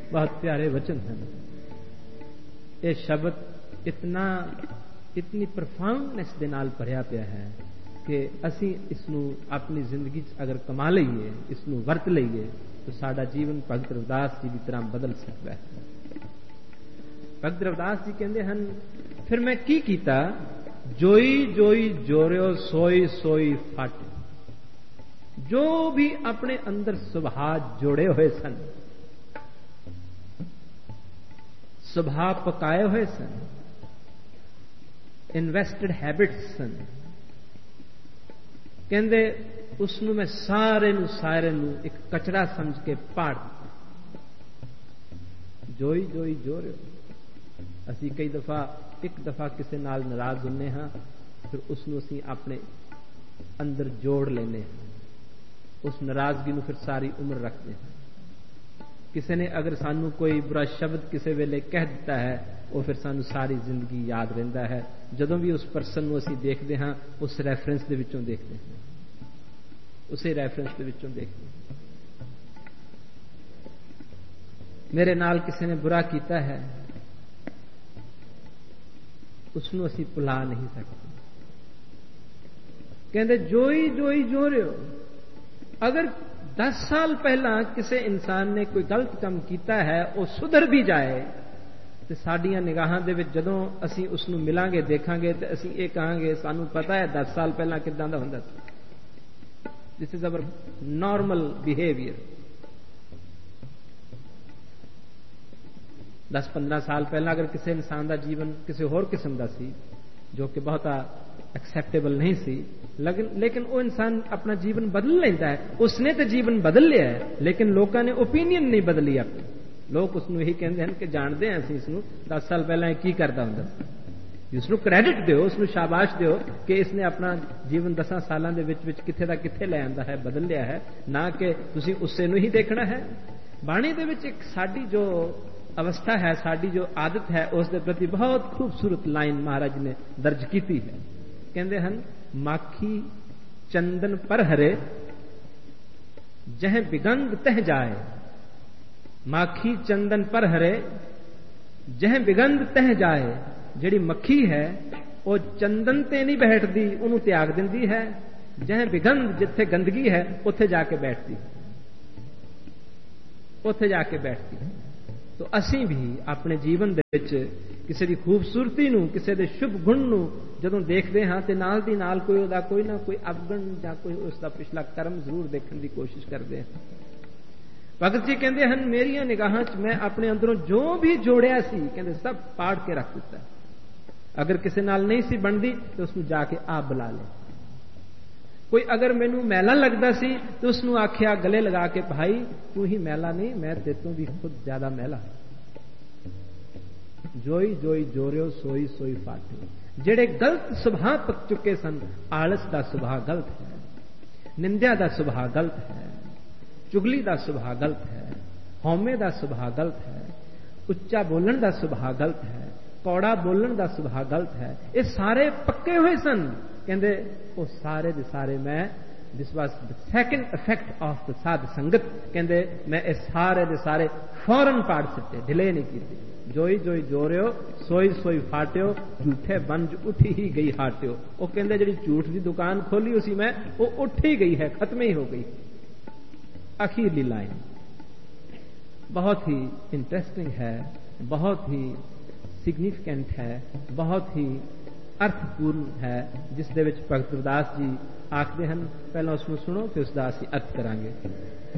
बहुत प्यारे वचन हैं। ये शब्द इतनी प्रफाउंडनेस दे नाल भरिया पिया है कि असी इसनू अपनी जिंदगी अगर कमा लईए, इसनू वरत लईए, तो साडा जीवन भगत रविदास जी की तरह बदल सकता है। भगत रविदास जी कहते हैं, फिर मैं की कीता, जोई जोई जोरियो सोई सोई फट। जो भी अपने अंदर सुभाव जोड़े हुए सन, सुभाव पकाए हुए सन, इन्वेस्टेड हैबिट्स सन, कहते उसनू मैं सारे एक कचरा समझ के पाड़ दिता। जोई जोई जो रहे असी कई दफा एक दफा किसी नाल नाराज होने हाँ, फिर उसनू असी अपने अंदर जोड़ लेने, उस नाराजगी नू फिर सारी उम्र रखते हैं। किसी ने अगर सानू कोई बुरा शब्द किसी वेले कह दिता है, वो फिर सानू सारी जिंदगी याद रहता है। जदों भी उस परसन नू असी देखते हाँ, उस रैफरेंस दे विचों देखते हैं, उसे रैफरेंस दे विचों देखते हैं। मेरे नाल किसी ने बुरा किया है, उसनू असी भुला नहीं सकते। कहते जोई जोई जो रहे हो। अगर 10 साल पहला किसी इंसान ने कोई गलत काम किया है, वो सुधर भी जाए, तो साडियां निगाहां दे विच जदों असी उसनू मिलांगे देखांगे, तो असी ये कहांगे सानू पता है 10 साल पहला किदां दा हुंदा सी। This is our normal behaviour. 10-15 साल पहला अगर किसी इंसान का जीवन किसी होर किस्म का सी, जो कि बहुता एक्सेप्टेबल नहीं सी, लेकिन वो इंसान अपना जीवन बदल लेता है। उसने तो जीवन बदल लिया है, लेकिन लोगों ने ओपीनियन नहीं बदली अपनी। लोग उसनू यही कहते हैं कि जानते हैं असीं इसनू 10 साल पहला की करता हुंदा सी। उसनू क्रेडिट दो, उसनू शाबाश दो कि इसने अपना जीवन 10 सालों के विच किथे दा किथे ले आंदा है, बदल लिया है, ना कि तुसीं उसे नू ही देखना है। बाणी दे विच एक साडी जो अवस्था है, साडी जो आदत है, उस दे प्रति बहुत खूबसूरत लाइन महाराज ने दर्ज की है। कहते हैं, माखी चंदन पर हरे, जह बिगंग तह जाए। माखी चंदन पर हरे, जह बिगंग तह जाए। जिहड़ी मक्खी है वो चंदन ते नहीं बैठती, उन्होंने त्याग दिंदी है। जह बिगंग, जिथे गंदगी है उथे जाके बैठती, उथे जाके बैठती है। तो असी भी अपने जीवन दे विच किसी की खूबसूरती नू, किसी के शुभ गुण नू जदों देखते हाँ, तो नाल दी नाल कोई उहदा कोई ना कोई अवगुण या कोई उसका पिछला कर्म जरूर देखने की कोशिश करते हैं। भगत जी कहते हैं, मेरिया निगाहां च मैं अपने अंदरों जो भी जोड़िया सी, कहते सब पाड़ के रख दिता। अगर किसी नाल नहीं सी बनती तो उसनू जाके आप बुला ले। कोई अगर मैनू मैला लगता सी तो उसनू आख्या गले लगा के, भाई तू ही मैला नहीं, मैं तेरे तो भी खुद ज्यादा मैला। जोई जोई जोरियो सोई सोई फाटियो। जेड़े गलत सुभाव पक चुके सन, आलस का सुभाव गलत है, निंदा का सुभाव गलत है, चुगली का सुभाव गलत है, हौमे का सुभाव गलत है, उच्चा बोलन का सुभाव गलत है, कौड़ा बोलन का सुभाव गलत है। ये सारे पक्के हुए सन। कहते वो सारे दे सारे मैं, this was the second effect of the साध संगत। कहते मैं ये सारे दे सारे फौरन पाड़ सकते, डिले नहीं की। जोई जोई जोरियो सोई सोई फाटियो, झूठे बंज उठी ही गई हाटियो। वो कहते जी झूठ की दुकान खोली उसी में, वो उठ ही गई है, खत्म ही हो गई। आखिरली लाइन बहुत ही इंटरेस्टिंग है, बहुत ही सिग्निफिकेंट है, बहुत ही अर्थपूर्ण है, जिस दे विच भगत रविदास जी आखते हैं। पहला उसनू सुनो, फिर उसका असीं अर्थ करांगे।